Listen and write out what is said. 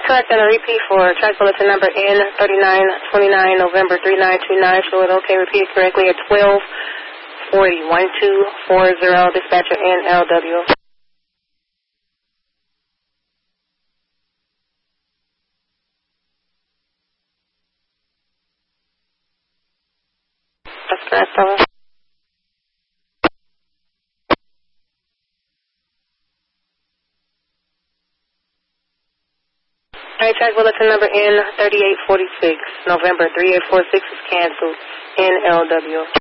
correct, and a repeat for track bulletin number N3929, November 3929. Show it okay, repeat it correctly at 1240, 1240, dispatcher NLW. That's correct, over. Alright, track bulletin number N3846, November 3846 is canceled, NLW.